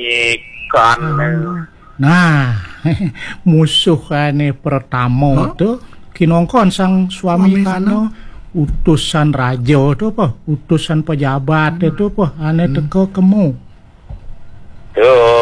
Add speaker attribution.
Speaker 1: menyikan.
Speaker 2: Nah, musuh ane pertama tu kinongkon sang suami kano utusan raja tu apa, utusan pejabat itu apa, ane teko kemu.
Speaker 1: Tu